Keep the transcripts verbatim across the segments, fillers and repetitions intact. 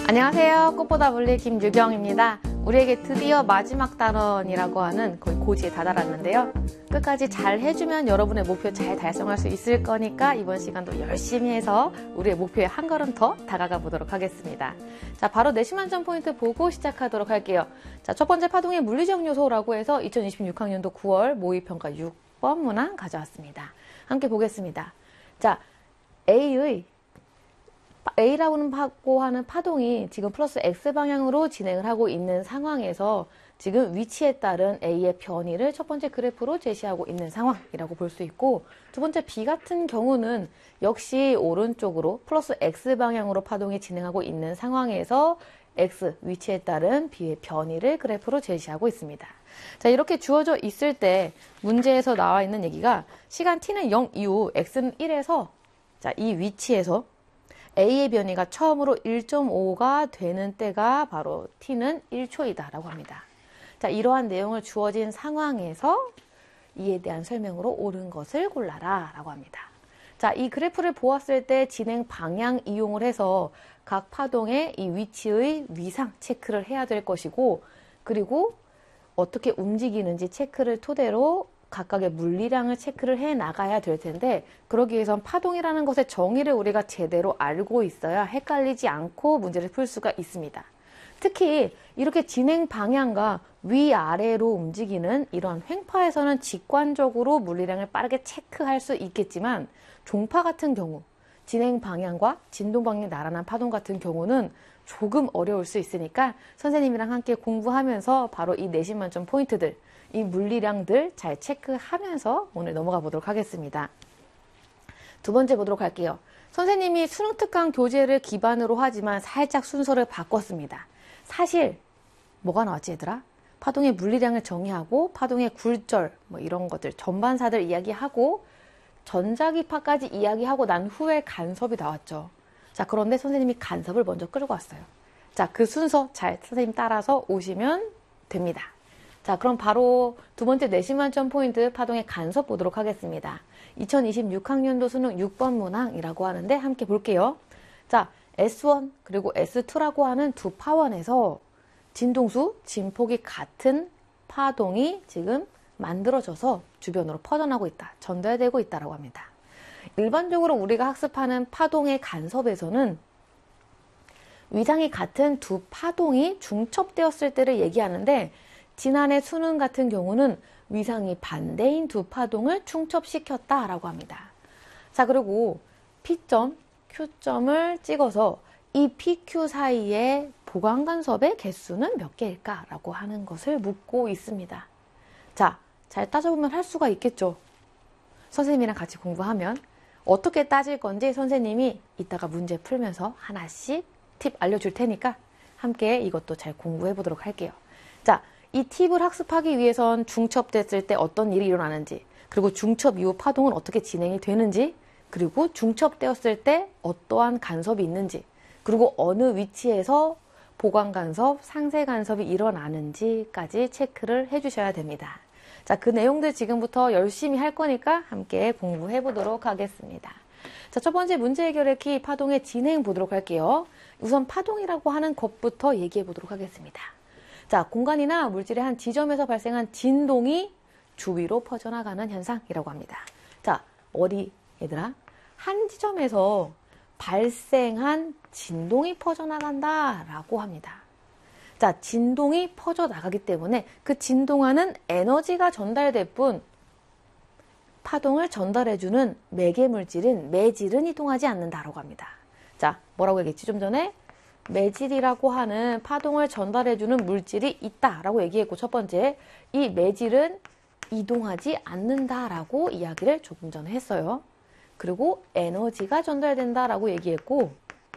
안녕하세요. 꽃보다 물리 김유경입니다. 우리에게 드디어 마지막 단원이라고 하는 거의 고지에 다다랐는데요. 끝까지 잘 해주면 여러분의 목표 잘 달성할 수 있을 거니까 이번 시간도 열심히 해서 우리의 목표에 한 걸음 더 다가가 보도록 하겠습니다. 자, 바로 내신 만점 포인트 보고 시작하도록 할게요. 자, 첫 번째 파동의 물리적 요소라고 해서 이천이십육 학년도 구월 모의평가 육 번 문항 가져왔습니다. 함께 보겠습니다. 자, A의 A라고 하는 파동이 지금 플러스 X방향으로 진행을 하고 있는 상황에서 지금 위치에 따른 A의 변이를 첫 번째 그래프로 제시하고 있는 상황이라고 볼 수 있고, 두 번째 B 같은 경우는 역시 오른쪽으로 플러스 X방향으로 파동이 진행하고 있는 상황에서 X 위치에 따른 B의 변이를 그래프로 제시하고 있습니다. 자, 이렇게 주어져 있을 때 문제에서 나와 있는 얘기가 시간 t는 영 이후 x는 일에서 자, 이 위치에서 A의 변이가 처음으로 일 점 오가 되는 때가 바로 t는 일 초이다 라고 합니다. 자, 이러한 내용을 주어진 상황에서 이에 대한 설명으로 옳은 것을 골라라 라고 합니다. 자, 이 그래프를 보았을 때 진행 방향 이용을 해서 각 파동의 이 위치의 위상 체크를 해야 될 것이고, 그리고 어떻게 움직이는지 체크를 토대로 각각의 물리량을 체크를 해 나가야 될 텐데, 그러기 위해선 파동이라는 것의 정의를 우리가 제대로 알고 있어야 헷갈리지 않고 문제를 풀 수가 있습니다. 특히 이렇게 진행 방향과 위아래로 움직이는 이런 횡파에서는 직관적으로 물리량을 빠르게 체크할 수 있겠지만, 종파 같은 경우, 진행 방향과 진동 방향이 나란한 파동 같은 경우는 조금 어려울 수 있으니까 선생님이랑 함께 공부하면서 바로 이 내신 만점 포인트들, 이 물리량들 잘 체크하면서 오늘 넘어가 보도록 하겠습니다. 두 번째 보도록 할게요. 선생님이 수능 특강 교재를 기반으로 하지만 살짝 순서를 바꿨습니다. 사실 뭐가 나왔지 얘들아? 파동의 물리량을 정의하고 파동의 굴절 뭐 이런 것들 전반사들 이야기하고 전자기파까지 이야기하고 난 후에 간섭이 나왔죠. 자, 그런데 선생님이 간섭을 먼저 끌고 왔어요. 자, 그 순서 잘 선생님 따라서 오시면 됩니다. 자, 그럼 바로 두 번째 내신 만점 포인트 파동의 간섭 보도록 하겠습니다. 이천이십육 학년도 수능 육 번 문항이라고 하는데 함께 볼게요. 자, 에스 원 그리고 에스 투라고 하는 두 파원에서 진동수, 진폭이 같은 파동이 지금 만들어져서 주변으로 퍼져나가고 있다, 전달되고 있다라고 합니다. 일반적으로 우리가 학습하는 파동의 간섭에서는 위상이 같은 두 파동이 중첩되었을 때를 얘기하는데, 지난해 수능 같은 경우는 위상이 반대인 두 파동을 충첩시켰다라고 합니다. 자, 그리고 P점, Q점을 찍어서 이 피 큐 사이의 보강간섭의 개수는 몇 개일까라고 하는 것을 묻고 있습니다. 자, 잘 따져보면 할 수가 있겠죠. 선생님이랑 같이 공부하면 어떻게 따질 건지 선생님이 이따가 문제 풀면서 하나씩 팁 알려줄 테니까 함께 이것도 잘 공부해 보도록 할게요. 자, 이 팁을 학습하기 위해선 중첩됐을 때 어떤 일이 일어나는지, 그리고 중첩 이후 파동은 어떻게 진행이 되는지, 그리고 중첩되었을 때 어떠한 간섭이 있는지, 그리고 어느 위치에서 보강 간섭, 상세 간섭이 일어나는지까지 체크를 해주셔야 됩니다. 자, 그 내용들 지금부터 열심히 할 거니까 함께 공부해 보도록 하겠습니다. 자, 첫 번째 문제 해결의 키 파동의 진행 보도록 할게요. 우선 파동이라고 하는 것부터 얘기해 보도록 하겠습니다. 자, 공간이나 물질의 한 지점에서 발생한 진동이 주위로 퍼져나가는 현상이라고 합니다. 자, 어디 얘들아? 한 지점에서 발생한 진동이 퍼져나간다라고 합니다. 자, 진동이 퍼져나가기 때문에 그 진동하는 에너지가 전달될 뿐 파동을 전달해주는 매개 물질인 매질은 이동하지 않는다라고 합니다. 자, 뭐라고 얘기했지 좀 전에? 매질이라고 하는 파동을 전달해주는 물질이 있다라고 얘기했고, 첫 번째, 이 매질은 이동하지 않는다라고 이야기를 조금 전에 했어요. 그리고 에너지가 전달된다라고 얘기했고,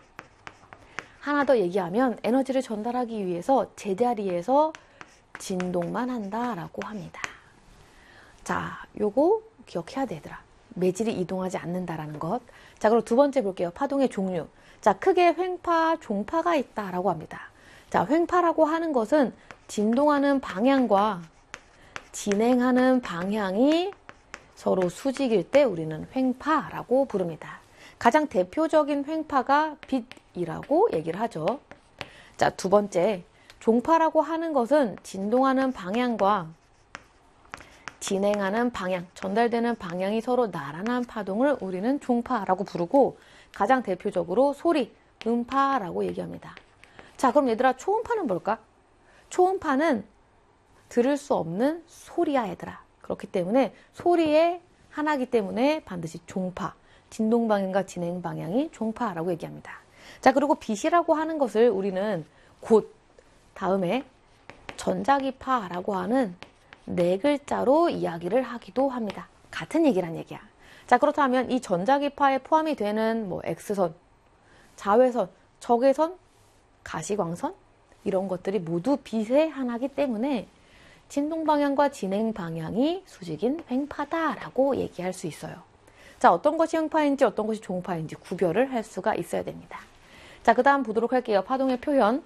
하나 더 얘기하면 에너지를 전달하기 위해서 제자리에서 진동만 한다라고 합니다. 자, 요거 기억해야 되더라. 매질이 이동하지 않는다라는 것. 자, 그럼 두 번째 볼게요. 파동의 종류. 자, 크게 횡파, 종파가 있다라고 합니다. 자, 횡파라고 하는 것은 진동하는 방향과 진행하는 방향이 서로 수직일 때 우리는 횡파라고 부릅니다. 가장 대표적인 횡파가 빛이라고 얘기를 하죠. 자, 두 번째, 종파라고 하는 것은 진동하는 방향과 진행하는 방향, 전달되는 방향이 서로 나란한 파동을 우리는 종파라고 부르고 가장 대표적으로 소리, 음파라고 얘기합니다. 자, 그럼 얘들아 초음파는 뭘까? 초음파는 들을 수 없는 소리야 얘들아. 그렇기 때문에 소리의 하나이기 때문에 반드시 종파, 진동 방향과 진행 방향이 종파라고 얘기합니다. 자, 그리고 빛이라고 하는 것을 우리는 곧 다음에 전자기파라고 하는 네 글자로 이야기를 하기도 합니다. 같은 얘기란 얘기야. 자, 그렇다면 이 전자기파에 포함이 되는 뭐 X선, 자외선, 적외선, 가시광선 이런 것들이 모두 빛의 하나이기 때문에 진동 방향과 진행 방향이 수직인 횡파다라고 얘기할 수 있어요. 자, 어떤 것이 횡파인지 어떤 것이 종파인지 구별을 할 수가 있어야 됩니다. 자, 그 다음 보도록 할게요. 파동의 표현.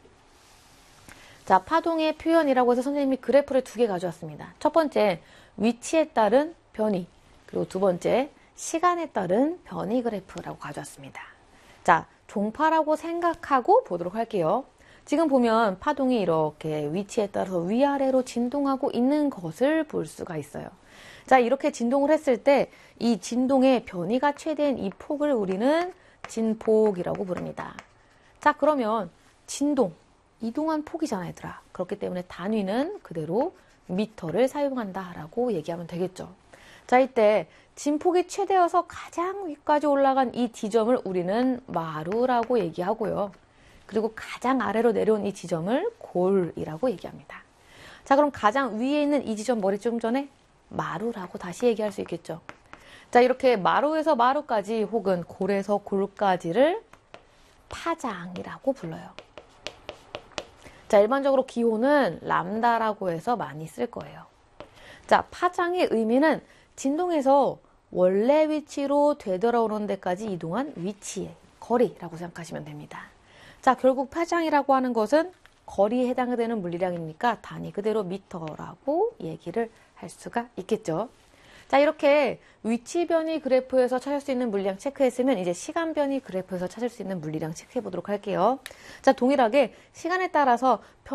자, 파동의 표현이라고 해서 선생님이 그래프를 두 개 가져왔습니다. 첫 번째, 위치에 따른 변이. 그리고 두 번째, 시간에 따른 변이 그래프라고 가져왔습니다. 자, 종파라고 생각하고 보도록 할게요. 지금 보면 파동이 이렇게 위치에 따라서 위아래로 진동하고 있는 것을 볼 수가 있어요. 자, 이렇게 진동을 했을 때 이 진동의 변이가 최대인 이 폭을 우리는 진폭이라고 부릅니다. 자, 그러면 진동, 이동한 폭이잖아 얘들아. 그렇기 때문에 단위는 그대로 미터를 사용한다라고 얘기하면 되겠죠. 자, 이때 진폭이 최대여서 가장 위까지 올라간 이 지점을 우리는 마루라고 얘기하고요. 그리고 가장 아래로 내려온 이 지점을 골이라고 얘기합니다. 자, 그럼 가장 위에 있는 이 지점 머리 좀 전에 마루라고 다시 얘기할 수 있겠죠. 자, 이렇게 마루에서 마루까지 혹은 골에서 골까지를 파장이라고 불러요. 자, 일반적으로 기호는 람다라고 해서 많이 쓸 거예요. 자, 파장의 의미는 진동에서 원래 위치로 되돌아오는 데까지 이동한 위치의 거리라고 생각하시면 됩니다. 자, 결국 파장이라고 하는 것은 거리에 해당되는 물리량이니까 단위 그대로 미터라고 얘기를 할 수가 있겠죠. 자, 이렇게 위치 변이 그래프에서 찾을 수 있는 물리량 체크했으면 이제 시간 변이 그래프에서 찾을 수 있는 물리량 체크해 보도록 할게요. 자, 동일하게 시간에 따라서